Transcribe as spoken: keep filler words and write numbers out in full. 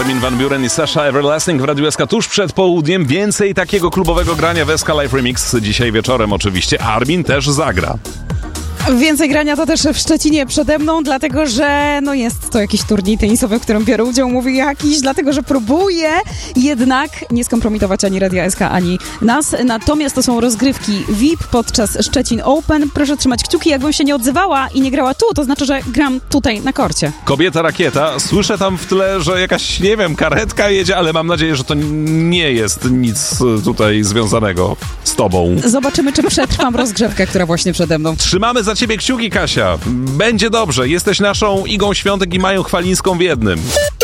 Armin van Buuren i Sasha Everlasting w Radiu S K tuż przed południem. Więcej takiego klubowego grania w S K Live Remix dzisiaj wieczorem oczywiście. Armin też zagra. Więcej grania to też w Szczecinie przede mną, dlatego że no jest to jakiś turniej tenisowy, w którym biorę udział, mówię jakiś, dlatego że próbuję jednak nie skompromitować ani Radia S K, ani nas. Natomiast to są rozgrywki V I P podczas Szczecin Open. Proszę trzymać kciuki, jakbym się nie odzywała i nie grała tu, to znaczy, że gram tutaj na korcie. Kobieta rakieta, słyszę tam w tle, że jakaś, nie wiem, karetka jedzie, ale mam nadzieję, że to nie jest nic tutaj związanego z tobą. Zobaczymy, czy przetrwam rozgrzewkę, która właśnie przede mną. Trzymamy za ciebie kciuki, Kasia. Będzie dobrze. Jesteś naszą Igą Świątek i Mają Chwalińską w jednym.